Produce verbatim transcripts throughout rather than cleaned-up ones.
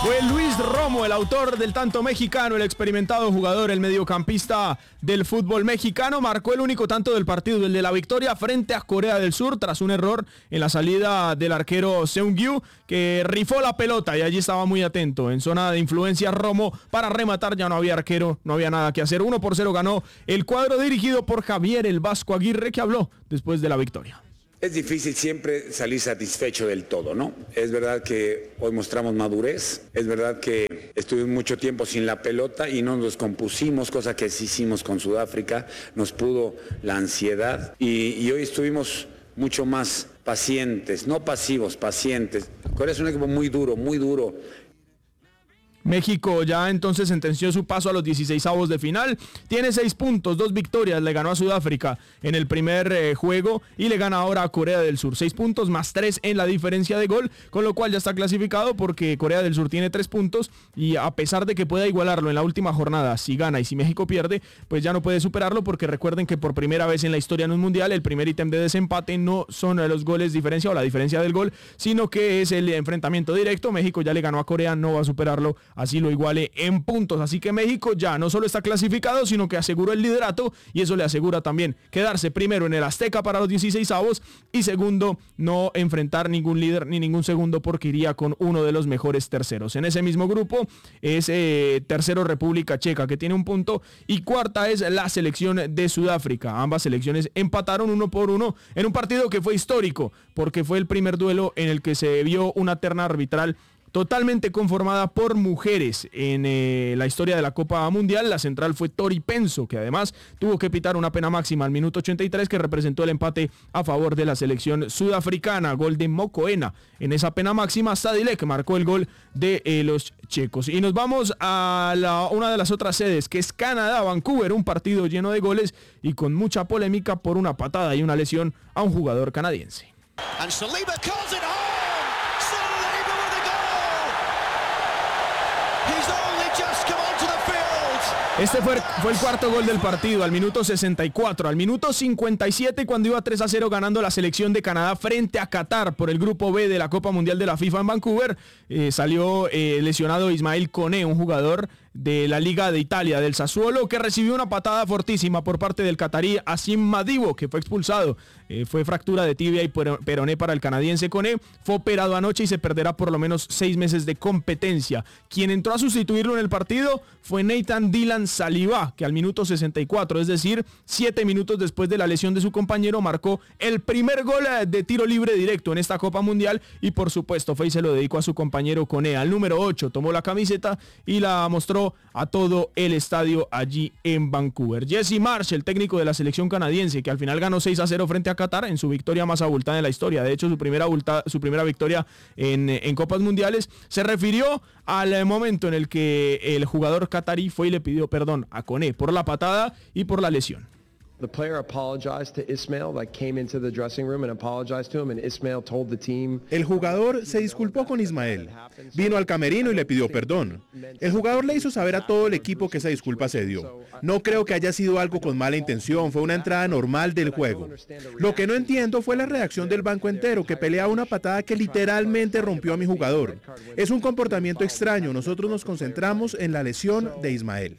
Fue Luis Romo el autor del tanto mexicano, el experimentado jugador, el mediocampista del fútbol mexicano. Marcó el único tanto del partido, el de la victoria frente a Corea del Sur, tras un error en la salida del arquero Seung-gyu, que rifó la pelota y allí estaba muy atento. En zona de influencia Romo para rematar, ya no había arquero, no había nada que hacer. uno por cero ganó el cuadro dirigido por Javier el Vasco Aguirre, que habló después de la victoria. Es difícil siempre salir satisfecho del todo, ¿no? Es verdad que hoy mostramos madurez, es verdad que estuvimos mucho tiempo sin la pelota y no nos compusimos, cosa que sí hicimos con Sudáfrica, nos pudo la ansiedad y, y hoy estuvimos mucho más pacientes, no pasivos, pacientes. Corea es un equipo muy duro, muy duro. México ya entonces sentenció su paso a los dieciseisavos de final, tiene seis puntos, dos victorias, le ganó a Sudáfrica en el primer eh, juego y le gana ahora a Corea del Sur, seis puntos más tres en la diferencia de gol, con lo cual ya está clasificado porque Corea del Sur tiene tres puntos y a pesar de que pueda igualarlo en la última jornada, si gana y si México pierde, pues ya no puede superarlo, porque recuerden que por primera vez en la historia en un mundial el primer ítem de desempate no son los goles diferencia o la diferencia del gol, sino que es el enfrentamiento directo. México ya le ganó a Corea, no va a superarlo, así lo iguale en puntos, así que México ya no solo está clasificado, sino que aseguró el liderato y eso le asegura también quedarse primero en el Azteca para los dieciseisavos y segundo, no enfrentar ningún líder ni ningún segundo porque iría con uno de los mejores terceros. En ese mismo grupo es eh, tercero República Checa, que tiene un punto, y cuarta es la selección de Sudáfrica. Ambas selecciones empataron uno por uno en un partido que fue histórico porque fue el primer duelo en el que se vio una terna arbitral totalmente conformada por mujeres en eh, la historia de la Copa Mundial. La central fue Tori Penso, que además tuvo que pitar una pena máxima al minuto ochenta y tres que representó el empate a favor de la selección sudafricana. Gol de Mokoena. En esa pena máxima, Sadilek marcó el gol de eh, los checos. Y nos vamos a la, una de las otras sedes, que es Canadá, Vancouver, un partido lleno de goles y con mucha polémica por una patada y una lesión a un jugador canadiense. And Saliba calls it home. Este fue, fue el cuarto gol del partido al minuto sesenta y cuatro. Al minuto cincuenta y siete, cuando iba tres a cero ganando la selección de Canadá frente a Qatar por el grupo B de la Copa Mundial de la FIFA en Vancouver, eh, salió eh, lesionado Ismael Koné, un jugador de la Liga de Italia, del Sassuolo, que recibió una patada fortísima por parte del catarí Asim Madibo, que fue expulsado. Eh, fue fractura de tibia y peroné para el canadiense Koné. Fue operado anoche y se perderá por lo menos seis meses de competencia. Quien entró a sustituirlo en el partido fue Nathan Dylan Saliba, que al minuto sesenta y cuatro, es decir, siete minutos después de la lesión de su compañero, marcó el primer gol de tiro libre directo en esta Copa Mundial y por supuesto fue y se lo dedicó a su compañero Koné. Al número ocho tomó la camiseta y la mostró a todo el estadio allí en Vancouver. Jesse Marsh, el técnico de la selección canadiense, que al final ganó seis a cero frente a Qatar en su victoria más abultada en la historia, de hecho su primera, abulta, su primera victoria en, en Copas Mundiales, se refirió al momento en el que el jugador catarí fue y le pidió perdón a Koné por la patada y por la lesión. The player apologized to Ismail, like came into the dressing room and apologized to him, and Ismail told the team. El jugador se disculpó con Ismael, vino al camerino y le pidió perdón. El jugador le hizo saber a todo el equipo que esa disculpa se dio. No creo que haya sido algo con mala intención, fue una entrada normal del juego. Lo que no entiendo fue la reacción del banco entero, que pelea una patada que literalmente rompió a mi jugador. Es un comportamiento extraño, nosotros nos concentramos en la lesión de Ismael.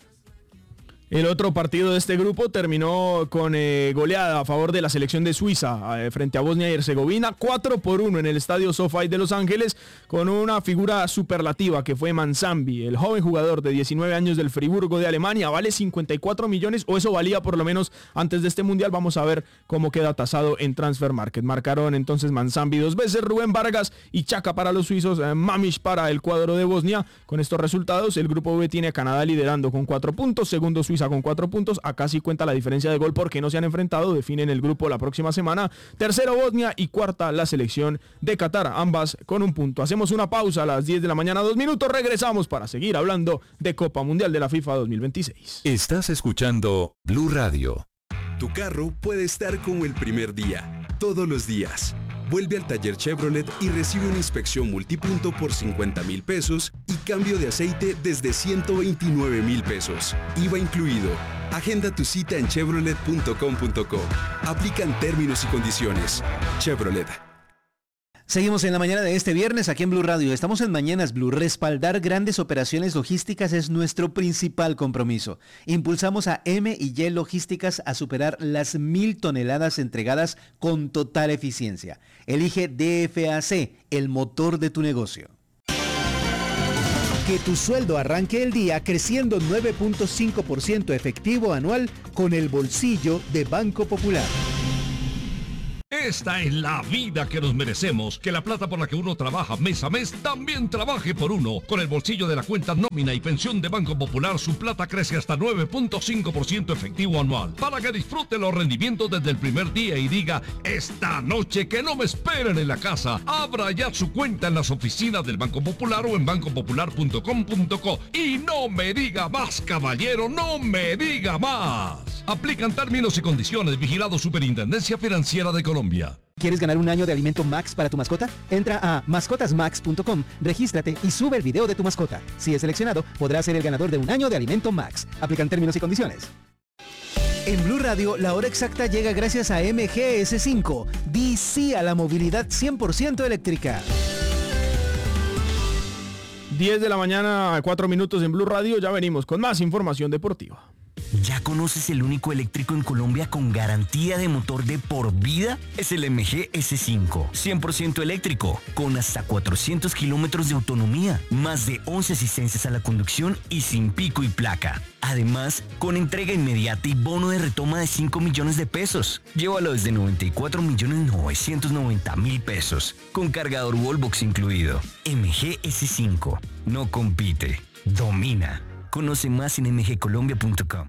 El otro partido de este grupo terminó con eh, goleada a favor de la selección de Suiza eh, frente a Bosnia y Herzegovina, cuatro por uno en el estadio SoFi de Los Ángeles, con una figura superlativa que fue Manzambi, el joven jugador de diecinueve años del Friburgo de Alemania. Vale cincuenta y cuatro millones, o eso valía por lo menos antes de este mundial. Vamos a ver cómo queda tasado en Transfer Market. Marcaron entonces Manzambi dos veces, Rubén Vargas y Chaka para los suizos, eh, Mamish para el cuadro de Bosnia. Con estos resultados, el grupo B tiene a Canadá liderando con cuatro puntos, segundo Suiza con cuatro puntos, acá sí cuenta la diferencia de gol porque no se han enfrentado, definen el grupo la próxima semana, tercero Bosnia y cuarta la selección de Qatar, ambas con un punto. Hacemos una pausa a las diez de la mañana, dos minutos, regresamos para seguir hablando de Copa Mundial de la FIFA dos mil veintiséis. Estás escuchando Blue Radio. Tu carro puede estar como el primer día, todos los días. Vuelve al taller Chevrolet y recibe una inspección multipunto por cincuenta mil pesos y cambio de aceite desde ciento veintinueve mil pesos. I V A incluido. Agenda tu cita en chevrolet punto com punto co. Aplican términos y condiciones. Chevrolet. Seguimos en la mañana de este viernes aquí en Blue Radio. Estamos en Mañanas Blue. Respaldar grandes operaciones logísticas es nuestro principal compromiso. Impulsamos a M y Y Logísticas a superar las mil toneladas entregadas con total eficiencia. Elige D F A C, el motor de tu negocio. Que tu sueldo arranque el día creciendo nueve punto cinco por ciento efectivo anual con el bolsillo de Banco Popular. Esta es la vida que nos merecemos, que la plata por la que uno trabaja mes a mes también trabaje por uno. Con el bolsillo de la cuenta nómina y pensión de Banco Popular, su plata crece hasta nueve punto cinco por ciento efectivo anual, para que disfrute los rendimientos desde el primer día y diga, esta noche que no me esperen en la casa. Abra ya su cuenta en las oficinas del Banco Popular o en banco popular punto com punto co. Y no me diga más, caballero, no me diga más. Aplican términos y condiciones. Vigilado Superintendencia Financiera de Colombia. ¿Quieres ganar un año de alimento Max para tu mascota? Entra a mascotas max punto com, regístrate y sube el video de tu mascota. Si es seleccionado, podrás ser el ganador de un año de alimento Max. Aplican términos y condiciones. En Blue Radio, la hora exacta llega gracias a M G S cinco. Di sí a la movilidad cien por ciento eléctrica. diez de la mañana, cuatro minutos en Blue Radio. Ya venimos con más información deportiva. ¿Ya conoces el único eléctrico en Colombia con garantía de motor de por vida? Es el M G S cinco, cien por ciento eléctrico, con hasta cuatrocientos kilómetros de autonomía, más de once asistencias a la conducción y sin pico y placa. Además, con entrega inmediata y bono de retoma de cinco millones de pesos. Llévalo desde noventa y cuatro millones novecientos noventa mil pesos, con cargador Wallbox incluido. M G S cinco, no compite, domina. Conoce más en m g colombia punto com.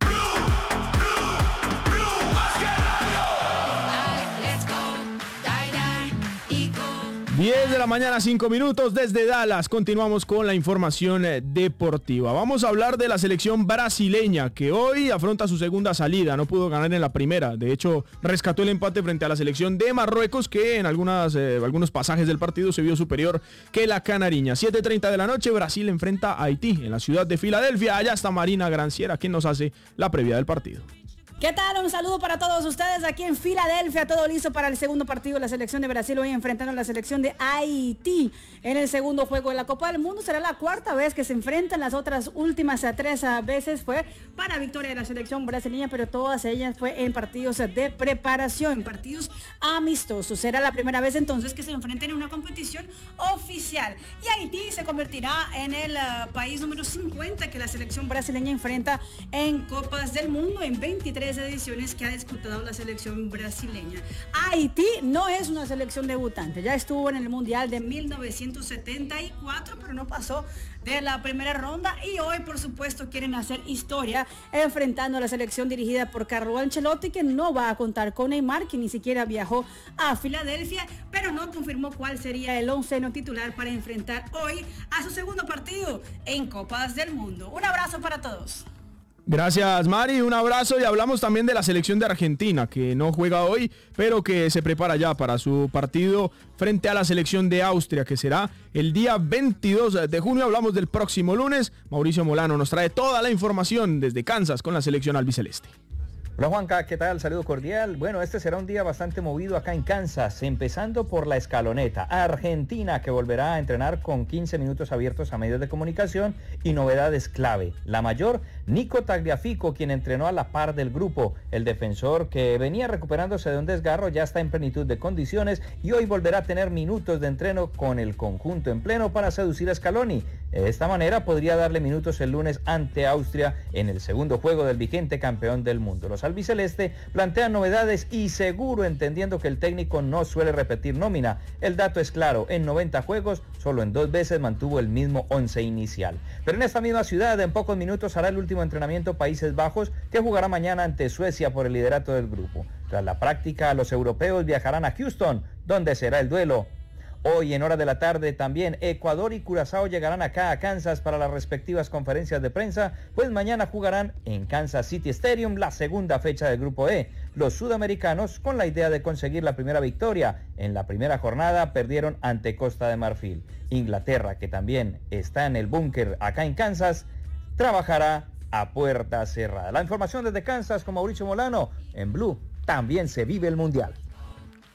diez de la mañana, cinco minutos desde Dallas. Continuamos con la información deportiva. Vamos a hablar de la selección brasileña que hoy afronta su segunda salida. No pudo ganar en la primera. De hecho, rescató el empate frente a la selección de Marruecos, que en algunas, eh, algunos pasajes del partido se vio superior que la canariña. siete treinta de la noche, Brasil enfrenta a Haití en la ciudad de Filadelfia. Allá está Marina Granciera, quien nos hace la previa del partido. ¿Qué tal? Un saludo para todos ustedes aquí en Filadelfia. Todo listo para el segundo partido de la selección de Brasil. Hoy enfrentando a la selección de Haití en el segundo juego de la Copa del Mundo. Será la cuarta vez que se enfrentan. Las otras últimas tres veces fue para victoria de la selección brasileña, pero todas ellas fue en partidos de preparación, en partidos amistosos. Será la primera vez entonces que se enfrenten en una competición oficial. Y Haití se convertirá en el uh, país número cincuenta que la selección brasileña enfrenta en Copas del Mundo, en veintitrés ediciones que ha disputado la selección brasileña. Haití no es una selección debutante, ya estuvo en el Mundial de mil novecientos setenta y cuatro, pero no pasó de la primera ronda y hoy por supuesto quieren hacer historia enfrentando a la selección dirigida por Carlo Ancelotti, que no va a contar con Neymar, que ni siquiera viajó a Filadelfia, pero no confirmó cuál sería el onceno titular para enfrentar hoy a su segundo partido en Copas del Mundo. Un abrazo para todos. Gracias, Mari, un abrazo. Y hablamos también de la selección de Argentina, que no juega hoy, pero que se prepara ya para su partido frente a la selección de Austria, que será el día veintidós de junio. Hablamos del próximo lunes. Mauricio Molano nos trae toda la información desde Kansas con la selección albiceleste. Hola Juanca, ¿qué tal? Saludo cordial. Bueno, este será un día bastante movido acá en Kansas, empezando por la escaloneta. Argentina, que volverá a entrenar con quince minutos abiertos a medios de comunicación y novedades clave. La mayor, Nico Tagliafico, quien entrenó a la par del grupo. El defensor, que venía recuperándose de un desgarro, ya está en plenitud de condiciones y hoy volverá a tener minutos de entreno con el conjunto en pleno para seducir a Scaloni. De esta manera podría darle minutos el lunes ante Austria en el segundo juego del vigente campeón del mundo. Los albiceleste plantean novedades y seguro, entendiendo que el técnico no suele repetir nómina. El dato es claro, en noventa juegos solo en dos veces mantuvo el mismo once inicial. Pero en esta misma ciudad en pocos minutos hará el último entrenamiento Países Bajos, que jugará mañana ante Suecia por el liderato del grupo. Tras la práctica, los europeos viajarán a Houston, donde será el duelo. Hoy en hora de la tarde también Ecuador y Curazao llegarán acá a Kansas para las respectivas conferencias de prensa, pues mañana jugarán en Kansas City Stadium la segunda fecha del Grupo E. Los sudamericanos, con la idea de conseguir la primera victoria en la primera jornada, perdieron ante Costa de Marfil. Inglaterra, que también está en el búnker acá en Kansas, trabajará a puerta cerrada. La información desde Kansas con Mauricio Molano. En Blue también se vive el Mundial.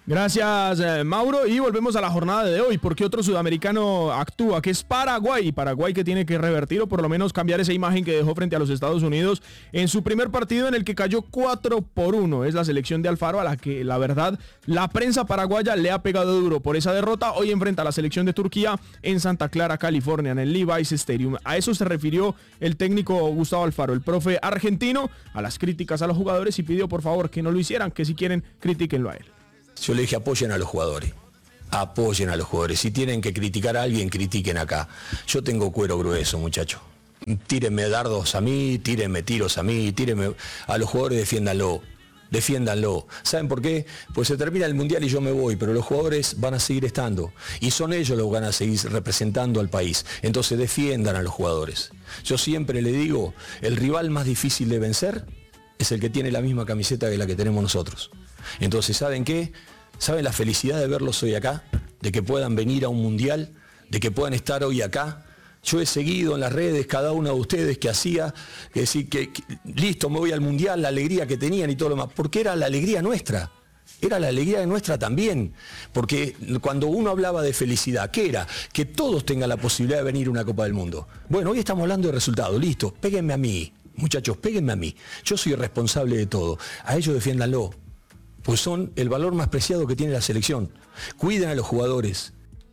Gracias, eh, Mauro. Y volvemos a la jornada de hoy, porque otro sudamericano actúa, que es Paraguay. Paraguay que tiene que revertir o por lo menos cambiar esa imagen que dejó frente a los Estados Unidos en su primer partido, en el que cayó cuatro por uno. Es la selección de Alfaro a la que, la verdad, la prensa paraguaya le ha pegado duro por esa derrota. Hoy enfrenta a la selección de Turquía en Santa Clara, California, en el Levi's Stadium. A eso se refirió el técnico Gustavo Alfaro, el profe argentino, a las críticas a los jugadores, y pidió por favor que no lo hicieran, que si quieren, critíquenlo a él. Yo le dije, apoyen a los jugadores, apoyen a los jugadores. Si tienen que criticar a alguien, critiquen acá. Yo tengo cuero grueso, muchachos. Tírenme dardos a mí, tírenme tiros a mí, tírenme a los jugadores, defiéndanlo, defiéndanlo. ¿Saben por qué? Pues se termina el Mundial y yo me voy, pero los jugadores van a seguir estando. Y son ellos los que van a seguir representando al país. Entonces defiendan a los jugadores. Yo siempre le digo, el rival más difícil de vencer es el que tiene la misma camiseta que la que tenemos nosotros. Entonces, ¿saben qué? ¿Saben la felicidad de verlos hoy acá? De que puedan venir a un mundial, de que puedan estar hoy acá. Yo he seguido en las redes cada uno de ustedes que hacía, que decir que, que listo, me voy al mundial, la alegría que tenían y todo lo demás, porque era la alegría nuestra. Era la alegría nuestra también, porque cuando uno hablaba de felicidad, ¿qué era? Que todos tengan la posibilidad de venir a una Copa del Mundo. Bueno, hoy estamos hablando de resultados, listo, péguenme a mí, muchachos, péguenme a mí. Yo soy el responsable de todo, a ellos defiéndanlo. Pues son el valor más preciado que tiene la selección. Cuiden a los jugadores.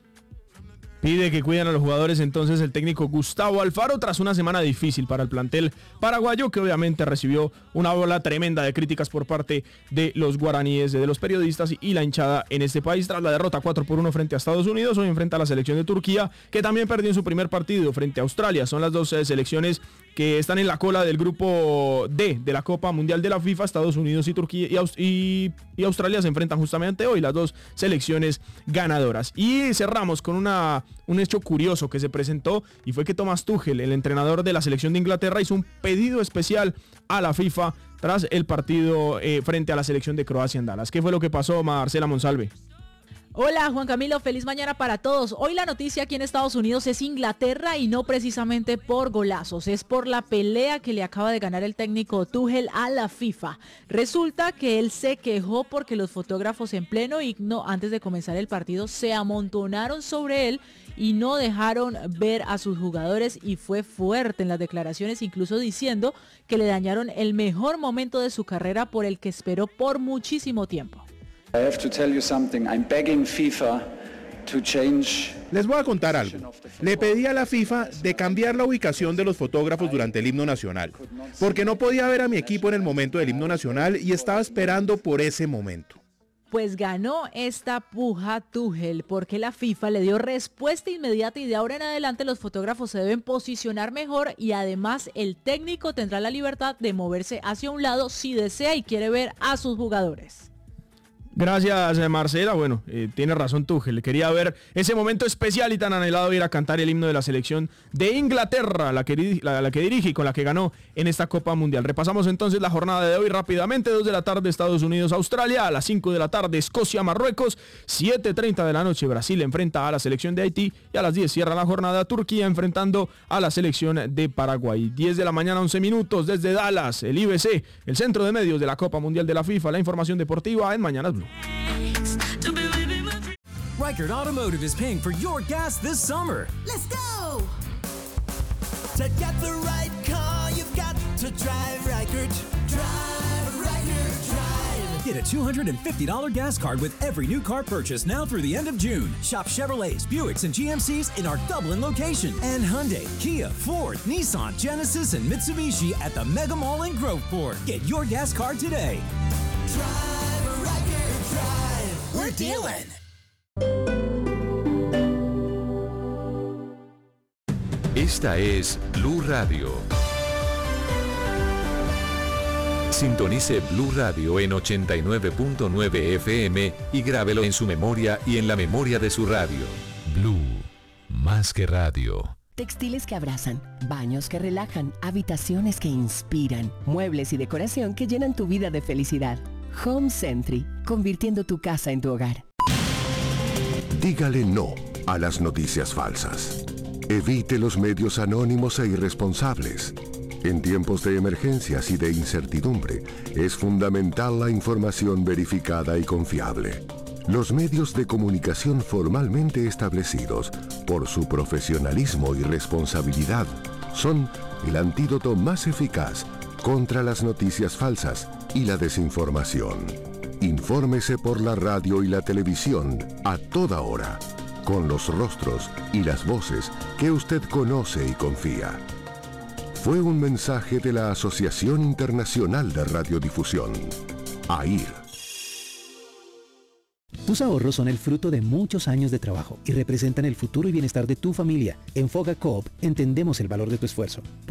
Pide que cuiden a los jugadores entonces el técnico Gustavo Alfaro tras una semana difícil para el plantel paraguayo, que obviamente recibió una ola tremenda de críticas por parte de los guaraníes, de los periodistas y la hinchada en este país tras la derrota cuatro por uno frente a Estados Unidos. Hoy enfrenta a la selección de Turquía, que también perdió en su primer partido frente a Australia. Son las dos eh, selecciones que están en la cola del grupo D de la Copa Mundial de la FIFA. Estados Unidos y Turquía y, Aust y, y Australia se enfrentan justamente hoy, las dos selecciones ganadoras. Y cerramos con una, un hecho curioso que se presentó, y fue que Thomas Tuchel, el entrenador de la selección de Inglaterra, hizo un pedido especial a la FIFA tras el partido eh, frente a la selección de Croacia en Dallas. ¿Qué fue lo que pasó, Marcela Monsalve? Hola Juan Camilo, feliz mañana para todos. Hoy la noticia aquí en Estados Unidos es Inglaterra, y no precisamente por golazos, es por la pelea que le acaba de ganar el técnico Tuchel a la FIFA. Resulta que él se quejó porque los fotógrafos en pleno himno antes de comenzar el partido se amontonaron sobre él y no dejaron ver a sus jugadores, y fue fuerte en las declaraciones, incluso diciendo que le dañaron el mejor momento de su carrera por el que esperó por muchísimo tiempo. I have to tell you something. I'm begging FIFA to change. Les voy a contar algo. Le pedí a la FIFA de cambiar la ubicación de los fotógrafos durante el himno nacional, porque no podía ver a mi equipo en el momento del himno nacional y estaba esperando por ese momento. Pues ganó esta puja Tuchel, porque la FIFA le dio respuesta inmediata, y de ahora en adelante los fotógrafos se deben posicionar mejor, y además el técnico tendrá la libertad de moverse hacia un lado si desea y quiere ver a sus jugadores. Gracias, Marcela. Bueno, eh, tiene razón Tuchel. Quería ver ese momento especial y tan anhelado de ir a cantar el himno de la selección de Inglaterra, la que, la, la que dirige y con la que ganó en esta Copa Mundial. Repasamos entonces la jornada de hoy rápidamente. dos de la tarde Estados Unidos, Australia. A las cinco de la tarde Escocia, Marruecos. siete treinta de la noche Brasil enfrenta a la selección de Haití. Y a las diez cierra la jornada Turquía enfrentando a la selección de Paraguay. diez de la mañana, once minutos desde Dallas, el I B C, el centro de medios de la Copa Mundial de la FIFA. La información deportiva en Mañanas Blue. Reichert Automotive is paying for your gas this summer. Let's go! To get the right car, you've got to drive Reichert. Drive, Reichert, drive. Get a two hundred fifty dollars gas card with every new car purchase now through the end of June. Shop Chevrolets, Buicks, and G M Cs in our Dublin location. And Hyundai, Kia, Ford, Nissan, Genesis, and Mitsubishi at the Mega Mall in Groveport. Get your gas card today. Drive, Reichert, drive. We're dealing. Esta es Blue Radio. Sintonice Blue Radio en ochenta y nueve punto nueve F M y grábelo en su memoria y en la memoria de su radio. Blue, más que radio. Textiles que abrazan, baños que relajan, habitaciones que inspiran, muebles y decoración que llenan tu vida de felicidad. Home Sentry, convirtiendo tu casa en tu hogar. Dígale no a las noticias falsas. Evite los medios anónimos e irresponsables. En tiempos de emergencias y de incertidumbre, es fundamental la información verificada y confiable. Los medios de comunicación formalmente establecidos, por su profesionalismo y responsabilidad, son el antídoto más eficaz contra las noticias falsas y la desinformación. Infórmese por la radio y la televisión a toda hora, con los rostros y las voces que usted conoce y confía. Fue un mensaje de la Asociación Internacional de Radiodifusión, A I R. Tus ahorros son el fruto de muchos años de trabajo y representan el futuro y bienestar de tu familia. En Foga Coop entendemos el valor de tu esfuerzo.